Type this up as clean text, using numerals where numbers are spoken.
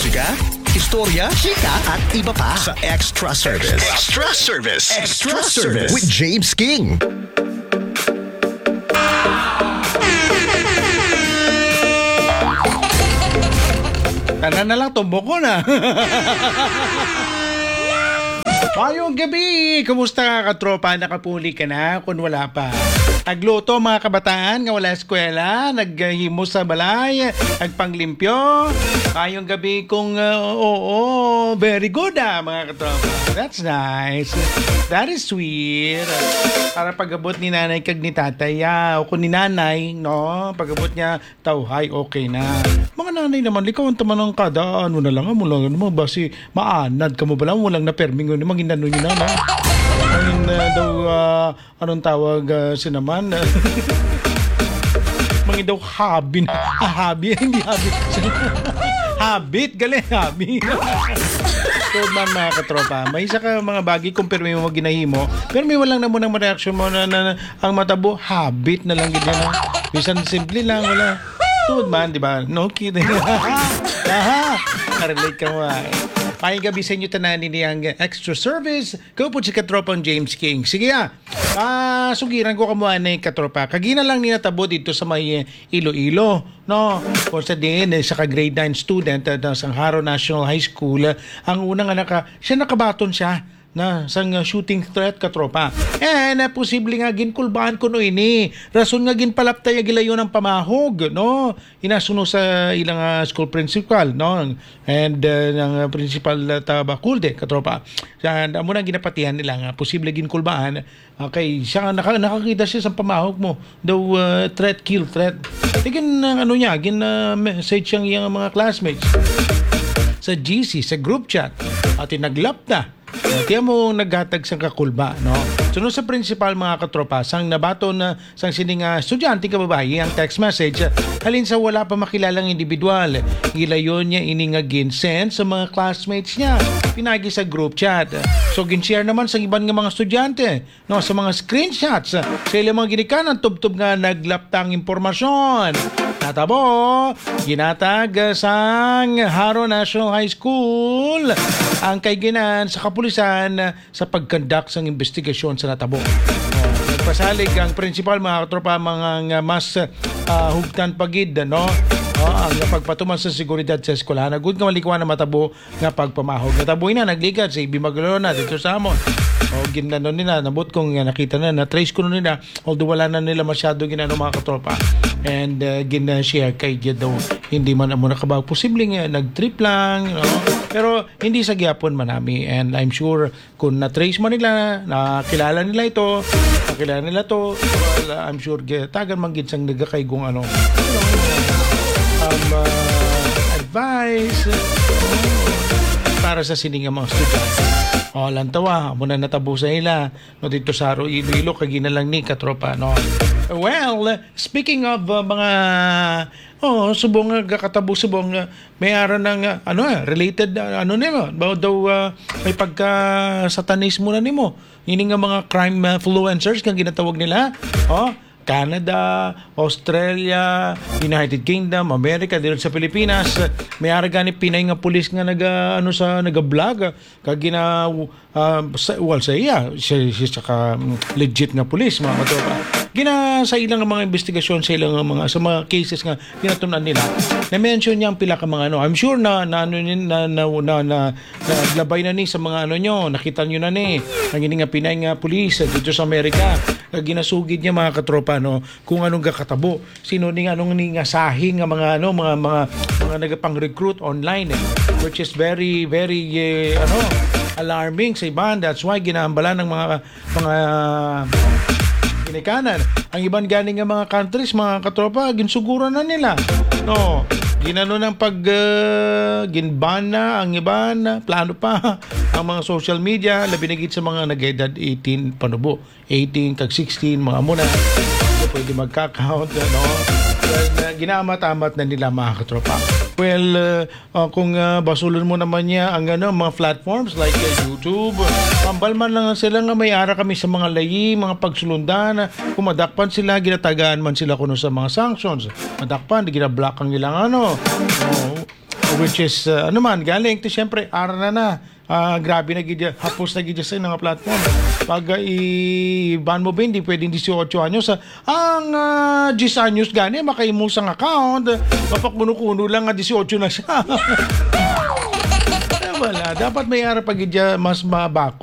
musika, istorya, chika at iba pa sa Extra Service. Extra Service. Extra Service with James King. Tanan na lang, tumbok ko na. Mayong gabi! Kumusta ka, katropa? Nakapuli ka na kung wala pa. Nagluto mga kabataan nga wala eskwela, naghimo sa balay, nagpanglimpyo. Mayong gabi kung oo, very good mga katropa. That's nice. That is sweet. Para pagabot ni nanay kag ni tatay, o kung ni nanay, no, pagabot niya, tawhay, okay na. Mga nanay naman, likaw ang tamanang kada, ano na lang, mo lang, ano ba si maanad ka mo ba lang, mo lang na perming, ano, magindano nyo na, no? Ayun daw, anong tawag sinaman? Mangin daw habi na. Habi, hindi habi. Habit, galing, habi. So, mga katropa, may isa ka mga bagay kung pero may mo ginahimo, pero may walang na mo ng reaction mo na ang matabo, habit na lang ganyan. Bisan simple lang, wala. Tuod man, di ba? No kidding. Narelate ka mo. Pahing gabi sa inyo tananin niyang Extra Service. Kau po si katropang James King. Sige sugiran ko kamuha na yung katropa. Kagina lang ninatabo dito sa may Iloilo. No? Kung sa din, sa grade 9 student sa Sangharo National High School, ang unang anak, siya nakabaton siya na sang shooting threat katropa. Posible nga ginkulbahan ko no ini. Rason nga ginpalaptay gilayon ng pamahog, no? Inasuno sa ilang school principal, no? And ng principal Tabaculde katropa. Sa amo nang ginapatihan nila nga posible ginkulbahan. Okay, siya nakakita siya sa pamahog mo. Daw threat, kill threat. Tigin message siyang mga classmates sa GC, sa group chat. At naglap na. Tiyan mo naghatag sang kakulba, no? Sunod sa principal mga katropa, sang nabato na sang sining estudyante kababayi ang text message, halin sa wala pa makilalang individual. Ilayon niya ining ginsend sa mga classmates niya. Pinagi sa group chat. So ginshare naman sa ibang mga estudyante, no, sa mga screenshots. Sa ilang mga ginikanan tubtub nga naglaptang impormasyon. Natabo, ginatag sang Haro National High School ang kayginan sa kapulisan sa pagkandak sang investigasyon sa natabo. Nagpasalig ang principal mga katropa mga mas hugtan pagid, no? Ang pagpatuman sa seguridad sa eskwelahan. Good nga malikuan na matabo nga pagpamahog. Nataboy na, nagligad sa Ibimaglona dito sa amon. Ginano nila, nabot kong nakita na-trace ko na nila, although wala na nila masyado ginano mga katropa. And gina-share kay daw hindi man mo nakabag. Posibleng nag-trip lang, no? Pero hindi sa gyapon manami. And I'm sure kung na-trace mo nila, nakilala nila ito, nakilala nila to, well, I'm sure tagan manggid sang nagakaygong advice para sa sininga mga estudyante. Lantawa, muna natabo sa ila no, dito sa Iloilo, kagina lang ni katropa, no? Well, speaking of mga subong kakatabo subong may aran ng related nimo daw may pagka satanismo na nimo. Ini nga mga crime influencers kang ginatawag nila. Canada, Australia, United Kingdom, America, dito sa Pilipinas, may aragani Pinay nga pulis nga naga-vlog kag sa iya siya legit nga pulis mga katropa. Sa ilang mga investigasyon sa ilang mga cases nga ginatunan nila. Na-mention niya ang pila ka mga I'm sure na naglabay na ni sa mga nyo, nakita niyo na ni ang ini nga Pinay nga pulis dito sa Amerika. Ginasugid niya mga katropa kung anong kakatabo, sino ni anong ni nga sahing nga mga nagapang-recruit online which is very very alarming sa iban. That's why ginaambala ng mga ginikanan ang iban ganing nga mga countries mga katropa ginsuguran na nila, no? Ginano ng ginban na ang iban, plano pa ang mga social media, labi na gid sa mga nag-edad 18 panubo, 18 kag 16 mga muna pwede magka-count, no? Ginaamat-amat na nila mga katropa. Well, kung basulon mo naman niya ang mga platforms like YouTube, pambal man lang sila nga may ara kami sa mga layi, mga pagsulundan, kung madakpan sila, ginatagaan man sila kuno sa mga sanctions. Madakpan, di ginablock ang ilang which is ano man galing to syempre ara na. Grabe na gidya, hapos na gidya sa mga platform. Pag i-ban mo ba, hindi pwedeng 18 anyos. Ang 10 anyos gani, makaimong sang account. Mapakmuno-kuno lang nga 18 na siya. Wala, dapat may ara pag gidya mas mabako.